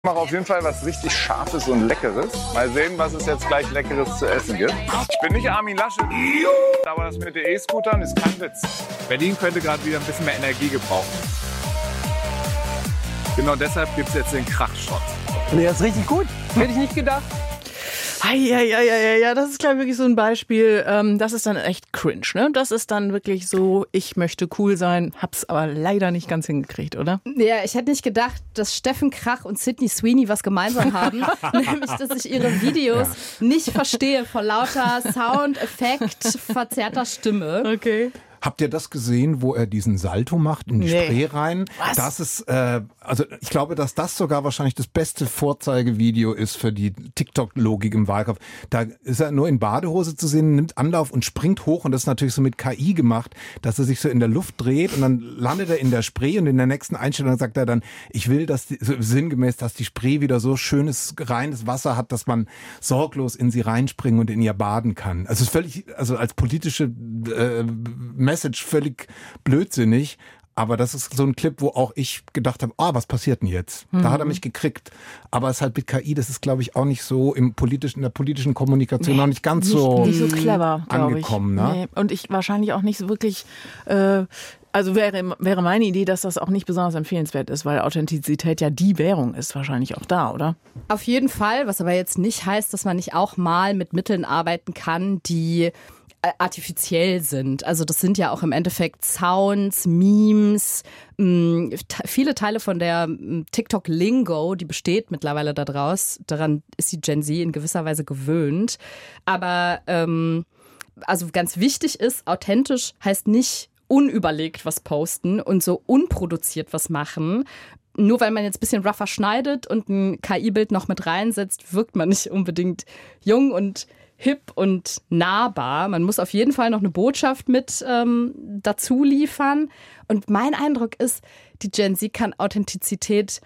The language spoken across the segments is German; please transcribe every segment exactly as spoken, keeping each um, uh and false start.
Ich mache auf jeden Fall was richtig Scharfes und Leckeres. Mal sehen, was es jetzt gleich Leckeres zu essen gibt. Ich bin nicht Armin Laschet, aber das mit den E-Scootern ist kein Witz. Berlin könnte gerade wieder ein bisschen mehr Energie gebrauchen. Genau deshalb gibt es jetzt den Krachshot. Nee, das ist richtig gut. Hätte ich nicht gedacht. Ja, ja, ja, ja, ja, das ist, glaube ich, wirklich so ein Beispiel. Ähm, das ist dann echt cringe, ne? Das ist dann wirklich so, ich möchte cool sein, hab's aber leider nicht ganz hingekriegt, oder? Ja, ich hätte nicht gedacht, dass Steffen Krach und Sydney Sweeney was gemeinsam haben. Nämlich, dass ich ihre Videos ja. nicht verstehe vor lauter Soundeffekt verzerrter Stimme. Okay. Habt ihr das gesehen, wo er diesen Salto macht in die Nee. Spree rein? Was? Das ist, äh, also ich glaube, dass das sogar wahrscheinlich das beste Vorzeigevideo ist für die TikTok-Logik im Wahlkampf. Da ist er nur in Badehose zu sehen, nimmt Anlauf und springt hoch und das ist natürlich so mit K I gemacht, dass er sich so in der Luft dreht und dann landet er in der Spree und in der nächsten Einstellung sagt er dann, ich will, dass die, so sinngemäß, dass die Spree wieder so schönes, reines Wasser hat, dass man sorglos in sie reinspringen und in ihr baden kann. Also es ist völlig, also als politische äh, Message völlig blödsinnig, aber das ist so ein Clip, wo auch ich gedacht habe, ah, was passiert denn jetzt? Mhm. Da hat er mich gekriegt. Aber es ist halt mit K I, das ist, glaube ich, auch nicht so im politischen, in der politischen Kommunikation Nee, noch nicht ganz nicht, so, nicht so clever, angekommen. Ich. Ne? Nee. Und ich wahrscheinlich auch nicht so wirklich, äh, also wäre, wäre meine Idee, dass das auch nicht besonders empfehlenswert ist, weil Authentizität ja die Währung ist wahrscheinlich auch da, oder? Auf jeden Fall, was aber jetzt nicht heißt, dass man nicht auch mal mit Mitteln arbeiten kann, die artifiziell sind. Also das sind ja auch im Endeffekt Sounds, Memes, mh, t- viele Teile von der mh, TikTok-Lingo, die besteht mittlerweile daraus. Daran ist die Gen Z in gewisser Weise gewöhnt. Aber ähm, also ganz wichtig ist, authentisch heißt nicht unüberlegt was posten und so unproduziert was machen. Nur weil man jetzt ein bisschen rougher schneidet und ein K I-Bild noch mit reinsetzt, wirkt man nicht unbedingt jung und hip und nahbar. Man muss auf jeden Fall noch eine Botschaft mit ähm, dazu liefern. Und mein Eindruck ist, die Gen Z kann Authentizität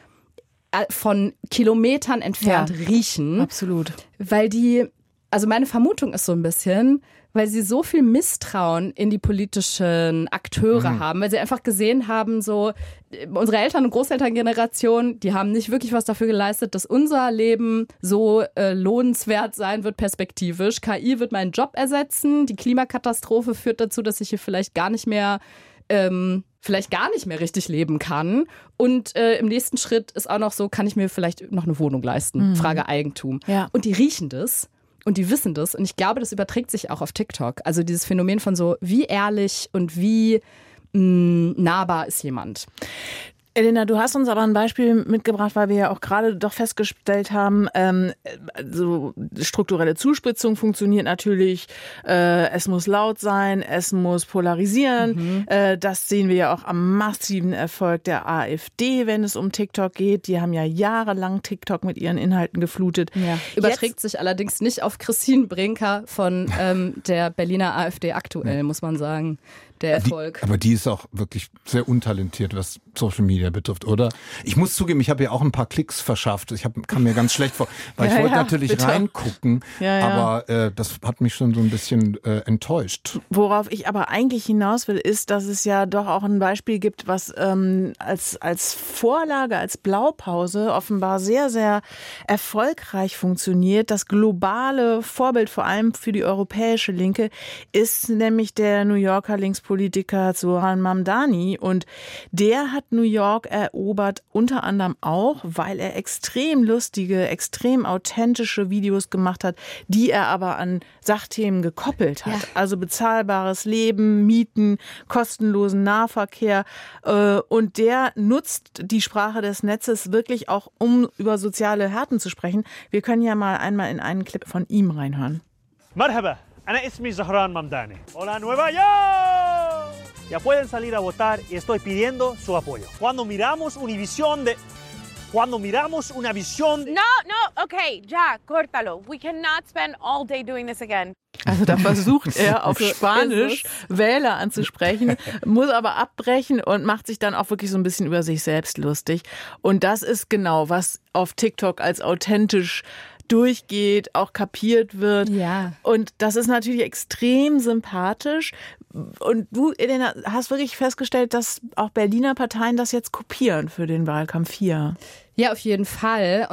von Kilometern entfernt Ja, riechen. Absolut. Weil die, also meine Vermutung ist so ein bisschen, weil sie so viel Misstrauen in die politischen Akteure mhm. haben, weil sie einfach gesehen haben, so unsere Eltern- und Großelterngeneration, die haben nicht wirklich was dafür geleistet, dass unser Leben so äh, lohnenswert sein wird perspektivisch. K I wird meinen Job ersetzen, die Klimakatastrophe führt dazu, dass ich hier vielleicht gar nicht mehr ähm, vielleicht gar nicht mehr richtig leben kann. Und äh, im nächsten Schritt ist auch noch so, kann ich mir vielleicht noch eine Wohnung leisten? Mhm. Frage Eigentum. Ja. Und die riechen das. Und die wissen das. Und ich glaube, das überträgt sich auch auf TikTok. Also dieses Phänomen von so, wie ehrlich und wie mh, nahbar ist jemand. Elena, du hast uns aber ein Beispiel mitgebracht, weil wir ja auch gerade doch festgestellt haben, ähm, so strukturelle Zuspitzung funktioniert natürlich, äh, es muss laut sein, es muss polarisieren. Mhm. Äh, das sehen wir ja auch am massiven Erfolg der AfD, wenn es um TikTok geht. Die haben ja jahrelang TikTok mit ihren Inhalten geflutet. Ja. Überträgt Jetzt, sich allerdings nicht auf Christine Brinker von ähm, der Berliner AfD aktuell, muss man sagen. Der Erfolg. Die, aber die ist auch wirklich sehr untalentiert, was Social Media betrifft, oder? Ich muss zugeben, ich habe ja auch ein paar Klicks verschafft. Ich hab, kam mir ganz schlecht vor, weil ja, ich wollte ja, natürlich bitte. reingucken, ja, ja. aber äh, das hat mich schon so ein bisschen äh, enttäuscht. Worauf ich aber eigentlich hinaus will, ist, dass es ja doch auch ein Beispiel gibt, was ähm, als, als Vorlage, als Blaupause offenbar sehr, sehr erfolgreich funktioniert. Das globale Vorbild, vor allem für die europäische Linke, ist nämlich der New Yorker Linkspolitiker Zoran Mamdani. Und der hat New York erobert, unter anderem auch, weil er extrem lustige, extrem authentische Videos gemacht hat, die er aber an Sachthemen gekoppelt hat. Ja. Also bezahlbares Leben, Mieten, kostenlosen Nahverkehr. Und der nutzt die Sprache des Netzes wirklich auch, um über soziale Härten zu sprechen. Wir können ja mal einmal in einen Clip von ihm reinhören. Marhaba. أنا اسمي زهران ممداني. Hola Nueva York. Ya pueden salir a votar y estoy pidiendo su apoyo. Cuando miramos Univisión de Cuando miramos una visión No, no, okay, ya, córtalo. We cannot spend all day doing this again. Also da versucht er auf Spanisch Wähler anzusprechen, muss aber abbrechen und macht sich dann auch wirklich so ein bisschen über sich selbst lustig. Und das ist genau, was auf TikTok als authentisch durchgeht, auch kapiert wird. Ja. Und das ist natürlich extrem sympathisch. Und du, Elena, hast wirklich festgestellt, dass auch Berliner Parteien das jetzt kopieren für den Wahlkampf hier. Ja, auf jeden Fall.